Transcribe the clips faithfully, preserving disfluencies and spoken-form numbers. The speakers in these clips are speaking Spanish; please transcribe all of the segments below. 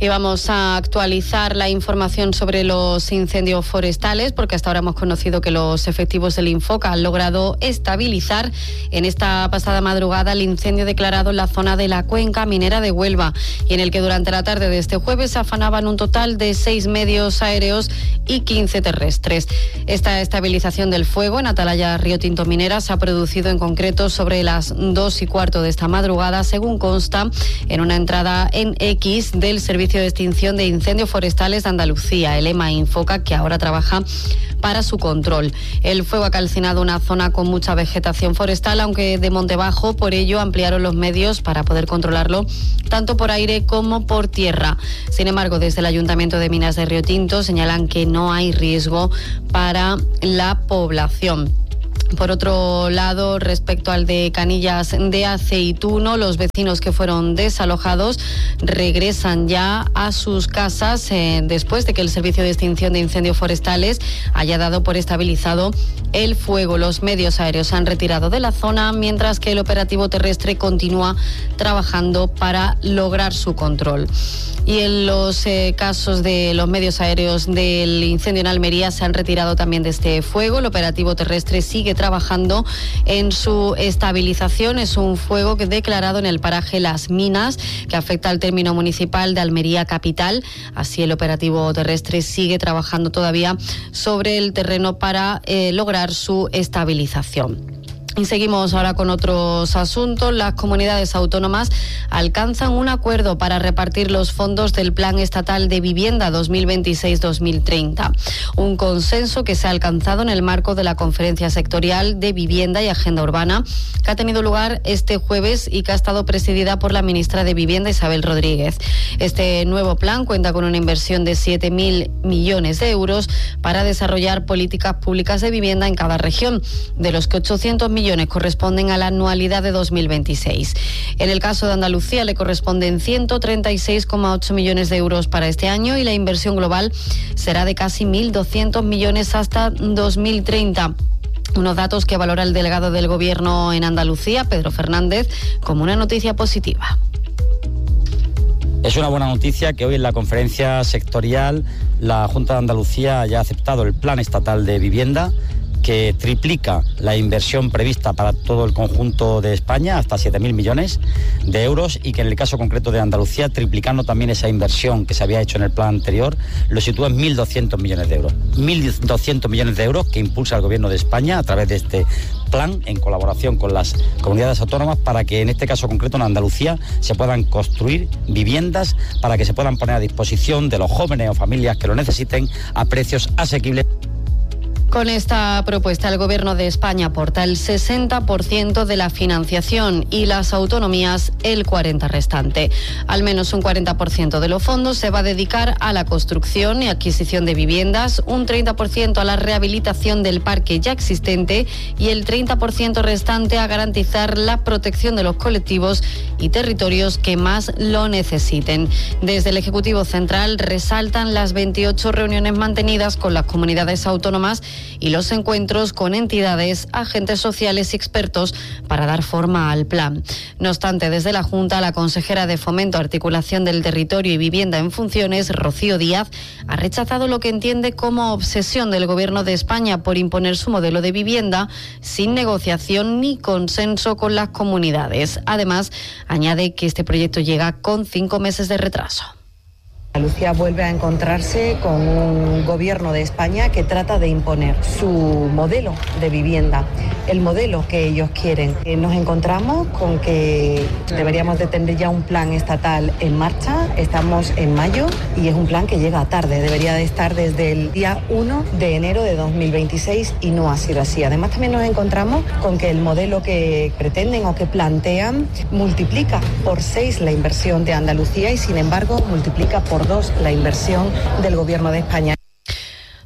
Y vamos a actualizar la información sobre los incendios forestales, porque hasta ahora hemos conocido que los efectivos del Infoca han logrado estabilizar en esta pasada madrugada el incendio declarado en la zona de la cuenca minera de Huelva, y en el que durante la tarde de este jueves se afanaban un total de seis medios aéreos y quince terrestres. Esta estabilización del fuego en Atalaya Río Tinto Minera se ha producido en concreto sobre las dos y cuarto de esta madrugada, según consta en una entrada en X del Servicio de Extinción de Incendios Forestales de Andalucía, el EMA Infoca, que ahora trabaja para su control. El fuego ha calcinado una zona con mucha vegetación forestal, aunque de monte bajo, por ello ampliaron los medios para poder controlarlo tanto por aire como por tierra. Sin embargo, desde el Ayuntamiento de Minas de Río Tinto señalan que no hay riesgo para la población. Por otro lado, respecto al de Canillas de Aceituno, los vecinos que fueron desalojados regresan ya a sus casas eh, después de que el Servicio de Extinción de Incendios Forestales haya dado por estabilizado el fuego. Los medios aéreos se han retirado de la zona, mientras que el operativo terrestre continúa trabajando para lograr su control. Y en los eh, casos de los medios aéreos del incendio en Almería se han retirado también de este fuego. El operativo terrestre sigue trabajando en su estabilización. Es un fuego que declarado en el paraje Las Minas, que afecta al término municipal de Almería capital. Así el operativo terrestre sigue trabajando todavía sobre el terreno para eh, lograr su estabilización. Y seguimos ahora con otros asuntos. Las comunidades autónomas alcanzan un acuerdo para repartir los fondos del Plan Estatal de Vivienda dos mil veintiséis dos mil treinta. Un consenso que se ha alcanzado en el marco de la Conferencia Sectorial de Vivienda y Agenda Urbana, que ha tenido lugar este jueves y que ha estado presidida por la ministra de Vivienda, Isabel Rodríguez. Este nuevo plan cuenta con una inversión de siete mil millones de euros para desarrollar políticas públicas de vivienda en cada región, de los que ochocientos millones corresponden a la anualidad de dos mil veintiséis. En el caso de Andalucía le corresponden ciento treinta y seis coma ocho millones de euros para este año, y la inversión global será de casi mil doscientos millones hasta dos mil treinta. Unos datos que valora el delegado del Gobierno en Andalucía, Pedro Fernández, como una noticia positiva. Es una buena noticia que hoy en la conferencia sectorial la Junta de Andalucía haya aceptado el Plan Estatal de Vivienda, que triplica la inversión prevista para todo el conjunto de España, hasta siete mil millones de euros, y que en el caso concreto de Andalucía, triplicando también esa inversión que se había hecho en el plan anterior, lo sitúa en mil doscientos millones de euros. mil doscientos millones de euros que impulsa el Gobierno de España a través de este plan, en colaboración con las comunidades autónomas, para que en este caso concreto en Andalucía se puedan construir viviendas para que se puedan poner a disposición de los jóvenes o familias que lo necesiten a precios asequibles. Con esta propuesta, el Gobierno de España aporta el sesenta por ciento de la financiación y las autonomías el cuarenta por ciento restante. Al menos un cuarenta por ciento de los fondos se va a dedicar a la construcción y adquisición de viviendas, un treinta por ciento a la rehabilitación del parque ya existente y el treinta por ciento restante a garantizar la protección de los colectivos y territorios que más lo necesiten. Desde el Ejecutivo Central resaltan las veintiocho reuniones mantenidas con las comunidades autónomas y los encuentros con entidades, agentes sociales y expertos para dar forma al plan. No obstante, desde la Junta, la consejera de Fomento, Articulación del Territorio y Vivienda en Funciones, Rocío Díaz, ha rechazado lo que entiende como obsesión del Gobierno de España por imponer su modelo de vivienda sin negociación ni consenso con las comunidades. Además, añade que este proyecto llega con cinco meses de retraso. Andalucía vuelve a encontrarse con un gobierno de España que trata de imponer su modelo de vivienda, el modelo que ellos quieren. Nos encontramos con que deberíamos de tener ya un plan estatal en marcha. Estamos en mayo y es un plan que llega tarde. Debería de estar desde el día uno de enero de dos mil veintiséis y no ha sido así. Además, también nos encontramos con que el modelo que pretenden o que plantean multiplica por seis la inversión de Andalucía y, sin embargo, multiplica por dos la inversión del Gobierno de España.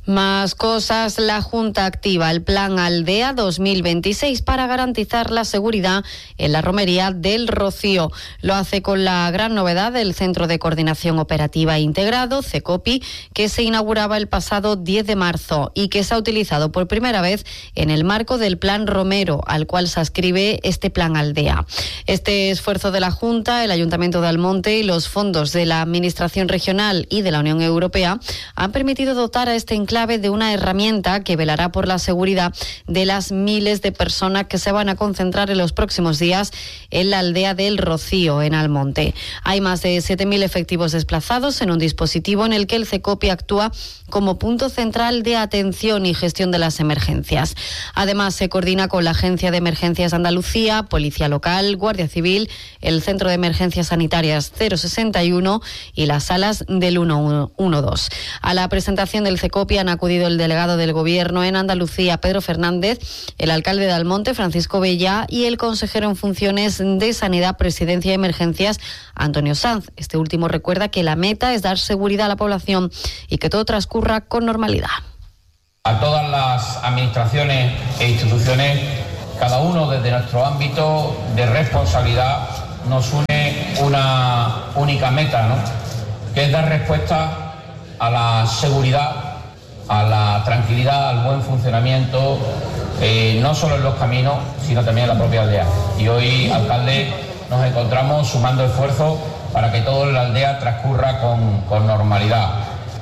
Más cosas, la Junta activa el Plan Aldea dos mil veintiséis para garantizar la seguridad en la romería del Rocío. Lo hace con la gran novedad del Centro de Coordinación Operativa Integrado, CECOPI, que se inauguraba el pasado diez de marzo y que se ha utilizado por primera vez en el marco del Plan Romero, al cual se adscribe este Plan Aldea. Este esfuerzo de la Junta, el Ayuntamiento de Almonte y los fondos de la Administración Regional y de la Unión Europea han permitido dotar a este enclave de una herramienta que velará por la seguridad de las miles de personas que se van a concentrar en los próximos días en la aldea del Rocío, en Almonte. Hay más de siete mil efectivos desplazados en un dispositivo en el que el CECOPI actúa como punto central de atención y gestión de las emergencias. Además, se coordina con la Agencia de Emergencias de Andalucía, Policía Local, Guardia Civil, el Centro de Emergencias Sanitarias cero sesenta y uno y las salas del ciento doce. A la presentación del CECOPI han acudido el delegado del Gobierno en Andalucía, Pedro Fernández, el alcalde de Almonte, Francisco Bella, y el consejero en funciones de Sanidad, Presidencia y Emergencias, Antonio Sanz. Este último recuerda que la meta es dar seguridad a la población y que todo transcurra con normalidad. A todas las administraciones e instituciones, cada uno desde nuestro ámbito de responsabilidad, nos une una única meta, ¿no?, que es dar respuesta a la seguridad, a la tranquilidad, al buen funcionamiento, eh, no solo en los caminos, sino también en la propia aldea. Y hoy, alcalde, nos encontramos sumando esfuerzos para que todo en la aldea transcurra con, con normalidad.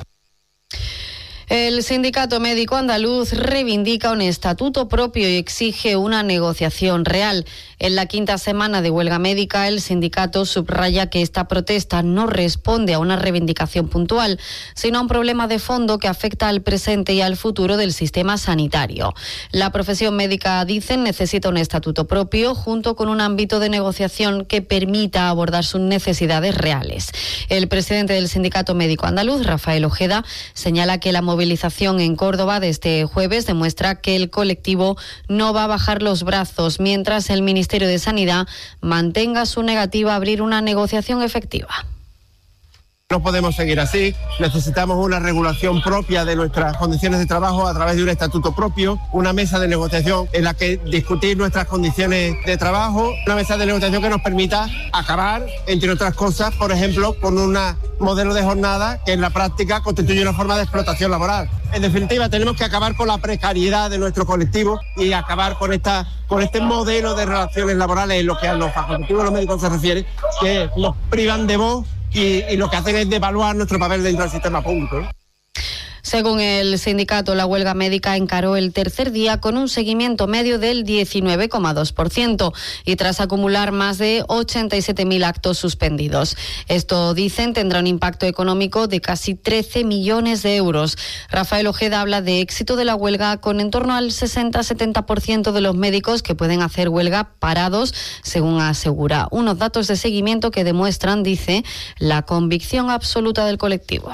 El Sindicato Médico Andaluz reivindica un estatuto propio y exige una negociación real. En la quinta semana de huelga médica, el sindicato subraya que esta protesta no responde a una reivindicación puntual, sino a un problema de fondo que afecta al presente y al futuro del sistema sanitario. La profesión médica, dicen, necesita un estatuto propio junto con un ámbito de negociación que permita abordar sus necesidades reales. El presidente del Sindicato Médico Andaluz, Rafael Ojeda, señala que la movilización en Córdoba de este jueves demuestra que el colectivo no va a bajar los brazos mientras el Ministerio de Sanidad mantenga su negativa a abrir una negociación efectiva. No podemos seguir así, necesitamos una regulación propia de nuestras condiciones de trabajo a través de un estatuto propio, una mesa de negociación en la que discutir nuestras condiciones de trabajo, una mesa de negociación que nos permita acabar, entre otras cosas, por ejemplo, con un modelo de jornada que en la práctica constituye una forma de explotación laboral. En definitiva, tenemos que acabar con la precariedad de nuestro colectivo y acabar con esta con este modelo de relaciones laborales en lo que a los facultativos de los médicos se refiere, que nos privan de voz y, y lo que hacen es devaluar nuestro papel dentro del sistema público, ¿no? Según el sindicato, la huelga médica encaró el tercer día con un seguimiento medio del diecinueve coma dos por ciento y tras acumular más de ochenta y siete mil actos suspendidos. Esto, dicen, tendrá un impacto económico de casi trece millones de euros. Rafael Ojeda habla de éxito de la huelga con en torno al sesenta a setenta por ciento de los médicos que pueden hacer huelga parados, según asegura. Unos datos de seguimiento que demuestran, dice, la convicción absoluta del colectivo.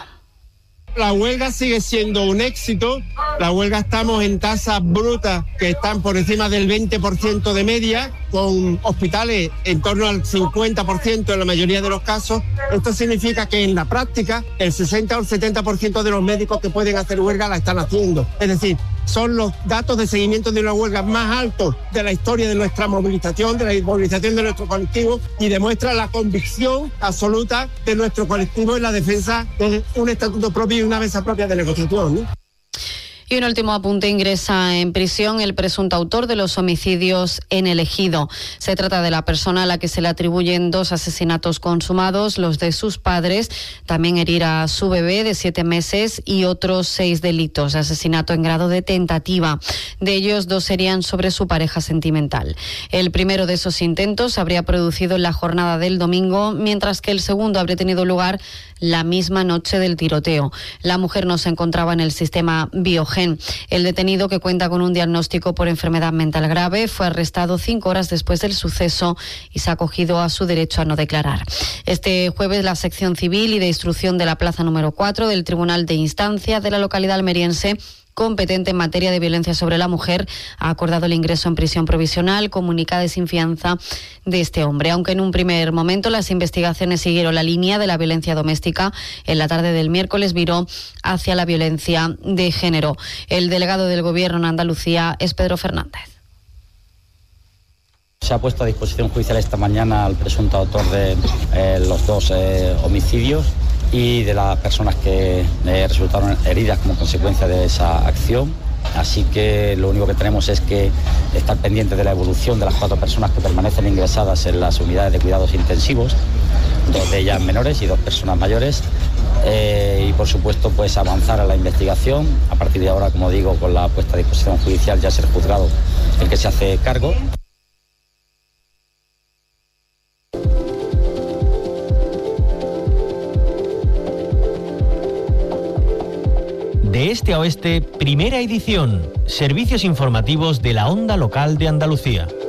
La huelga sigue siendo un éxito. La huelga estamos en tasas brutas que están por encima del veinte por ciento de media, con hospitales en torno al cincuenta por ciento en la mayoría de los casos. Esto significa que en la práctica el sesenta o el setenta por ciento de los médicos que pueden hacer huelga la están haciendo. Es decir, son los datos de seguimiento de una huelga más altos de la historia de nuestra movilización, de la movilización de nuestro colectivo, y demuestra la convicción absoluta de nuestro colectivo en la defensa de un estatuto propio y una mesa propia de negociación, ¿no? Y un último apunte: ingresa en prisión el presunto autor de los homicidios en El Ejido. Se trata de la persona a la que se le atribuyen dos asesinatos consumados, los de sus padres, también herir a su bebé de siete meses y otros seis delitos de asesinato en grado de tentativa. De ellos, dos serían sobre su pareja sentimental. El primero de esos intentos se habría producido en la jornada del domingo, mientras que el segundo habría tenido lugar la misma noche del tiroteo. La mujer no se encontraba en el sistema Biogen. El detenido, que cuenta con un diagnóstico por enfermedad mental grave, fue arrestado cinco horas después del suceso y se ha acogido a su derecho a no declarar. Este jueves, la sección civil y de instrucción de la plaza número cuatro del Tribunal de Instancia de la localidad almeriense competente en materia de violencia sobre la mujer ha acordado el ingreso en prisión provisional comunicada de sin fianza de este hombre. Aunque en un primer momento las investigaciones siguieron la línea de la violencia doméstica, en la tarde del miércoles viró hacia la violencia de género. El delegado del Gobierno en Andalucía es Pedro Fernández. Se ha puesto a disposición judicial esta mañana al presunto autor de eh, los dos eh, homicidios y de las personas que eh, resultaron heridas como consecuencia de esa acción. Así que lo único que tenemos es que estar pendientes de la evolución de las cuatro personas que permanecen ingresadas en las unidades de cuidados intensivos, dos de ellas menores y dos personas mayores, eh, y por supuesto pues avanzar a la investigación. A partir de ahora, como digo, con la puesta a disposición judicial ya es el juzgado el que se hace cargo. De este a oeste, primera edición. Servicios informativos de la onda local de Andalucía.